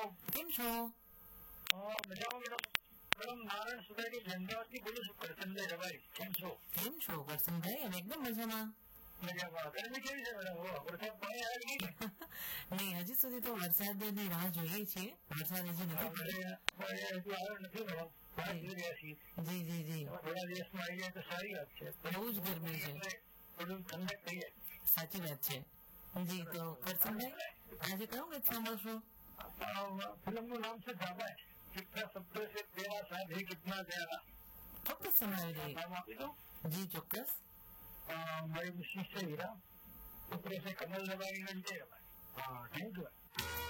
કેમ છો? મજામાં મેડમ નારાયણ સુધારી અમદાવાદથી બોલું છું. કરસનભાઈ રવાઈ કેમ છો? કરસનભાઈ? અમે એકદમ મજામાં. ગરમી કેવી છે મેડમ? વરસાદ પાણી આવે નહીં? નહીં, હજી સુધી તો વરસાદની રાહ જોઈએ છીએ. વરસાદ હજી નથી આવ્યો નથી મેડમ. જી જી જી. થોડા દિવસમાં આવી જાય તો સારી વાત છે. બહુ જ ગરમી છે. થોડું ઠંડક થઈ જાય. સાચી વાત છે. જી, તો કરસનભાઈ આજે કયું ગીત સાંભળશો? ફિલ્મનું નામ છે ધાબા. कितना शब्दों से तेरा साथ है कितना प्यारा. ચોક્કસ સંભળાવી દઈએ. नाम आपी दो. જી ચોક્કસ. મારી મિસિસ છે હીરા, પુત્ર છે કમલ રબારી. हाँ थैंक यू.